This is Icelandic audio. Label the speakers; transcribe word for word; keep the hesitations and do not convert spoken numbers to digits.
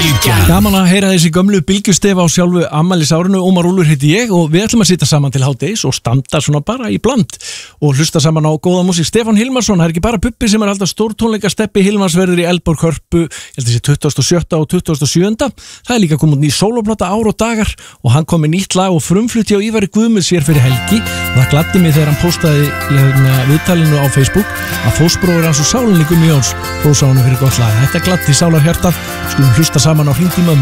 Speaker 1: Bylgjan.
Speaker 2: Gaman að heyra þessi gömlu bylgjustef á sjálfu afmælisárinu. Ómar Úlfur heiti ég og við ætlum að sitja saman til hádegis og standa svona bara í bland og hlusta saman á góða músík. Stefán Hilmarsson, það er ekki bara Bubbi sem er alltaf stórtónleika. Steppi Hilmars verður í Eldborg Hörpu, ég held að sé tuttugasta og sjötta og tuttugasta og sjöunda. Það er líka komið ný sólóplata Ár og dagar og hann kom með nýtt lag og frumflutti á Ívari Guðmunds sér fyrir helgi og það gladdi mig þegar hann postaði í hérna, viðtalinu á Facebook að fóstbróðir hans og sálinni Gummi Jóns hrósa honum fyrir gott lag. Þetta gladdi sálarhjartað. Skulum hlusta saman á Hringdu í mömmu.